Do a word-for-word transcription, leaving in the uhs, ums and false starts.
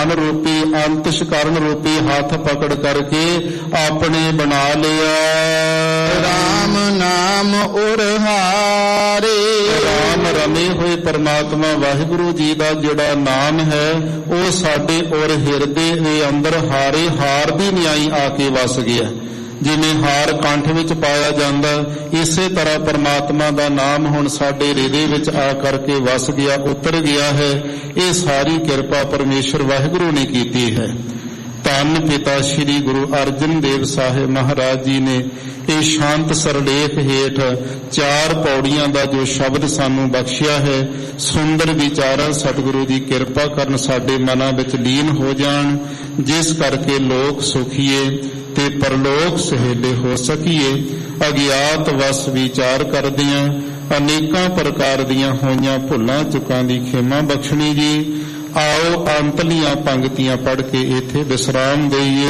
ਨਿਧਾਨ ਰੂਪੀ ਅੰਤਸ਼ਕਰਨ ਰੂਪੀ ਹੱਥ ਪਕੜ ਕਰਕੇ ਆਪਣੇ ਬਣਾ ਲਿਆ। ਰਾਮ ਨਾਮ ਉਰਹਾਰੇ, ਰਾਮ ਰਮੇ ਹੋਏ ਪਰਮਾਤਮਾ ਵਾਹਿਗੁਰੂ ਜੀ ਦਾ ਜਿਹੜਾ ਨਾਮ ਹੈ ਉਹ ਸਾਡੇ ਔਰ ਹਿਰਦੇ ਦੇ ਅੰਦਰ ਹਾਰੇ ਹਾਰ ਦੀ ਨਿਆਈ ਆ ਕੇ ਵਸ ਗਿਆ। ਜਿਵੇਂ ਹਾਰ ਕੰਠ ਵਿੱਚ ਪਾਇਆ ਜਾਂਦਾ, ਇਸੇ ਤਰ੍ਹਾਂ ਪਰਮਾਤਮਾ ਦਾ ਨਾਮ ਹੁਣ ਸਾਡੇ ਹਿਰਦੇ ਵਿੱਚ ਆ ਕਰਕੇ ਵਸ ਗਿਆ, ਉਤਰ ਗਿਆ ਹੈ। ਇਹ ਸਾਰੀ ਕਿਰਪਾ ਪਰਮੇਸ਼ਰ ਵਾਹਿਗੁਰੂ ਨੇ ਕੀਤੀ ਹੈ। ਧੰਨ ਪਿਤਾ ਸ਼੍ਰੀ ਗੁਰੂ ਅਰਜਨ ਦੇਵ ਸਾਹਿਬ ਮਹਾਰਾਜ ਜੀ ਨੇ ਇਹ ਸ਼ਾਂਤ ਸਰਲੇਖ ਹੇਠ ਚਾਰ ਪੌੜੀਆਂ ਦਾ ਜੋ ਸ਼ਬਦ ਸਾਨੂੰ ਬਖਸ਼ਿਆ ਹੈ, ਸੁੰਦਰ ਵਿਚਾਰਾਂ ਸਤਿਗੁਰੂ ਦੀ ਕਿਰਪਾ ਕਰਨ ਸਾਡੇ ਮਨਾਂ ਵਿੱਚ ਲੀਨ ਹੋ ਜਾਣ, ਜਿਸ ਕਰਕੇ ਲੋਕ ਸੁਖੀਏ ਤੇ ਪਰਲੋਕ ਸਹੇਲੇ ਹੋ ਸਕੀਏ। ਅਗਿਆਤ ਵਸ ਵਿਚਾਰ ਕਰਦਿਆਂ ਅਨੇਕਾਂ ਪ੍ਰਕਾਰ ਦੀਆਂ ਹੋਈਆਂ ਭੁੱਲਾਂ ਚੁੱਕਾਂ ਦੀ ਖੇਮਾ ਬਖਸ਼ਣੀ ਜੀ। ਆਓ ਅੰਤਲੀਆਂ ਪੰਗਤੀਆਂ ਪੜ੍ਹ ਕੇ ਇੱਥੇ ਵਿਸਰਾਮ ਦੇਈਏ।